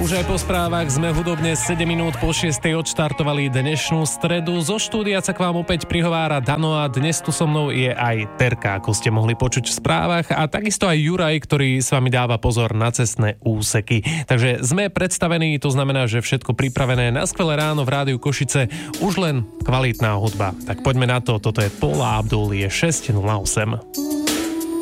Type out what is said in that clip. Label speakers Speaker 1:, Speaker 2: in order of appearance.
Speaker 1: Už aj po správach sme hudobne 7 minút po 6 odštartovali dnešnú stredu. Zo štúdia sa k vám opäť prihovára Dano a dnes tu so mnou je aj Terka, ako ste mohli počuť v správach, a takisto aj Juraj, ktorý s vami dáva pozor na cestné úseky. Takže sme predstavení, to znamená, že všetko pripravené na skvelé ráno v Rádiu Košice, už len kvalitná hudba. Tak poďme na to, toto je Paula Abdul, je 6:08.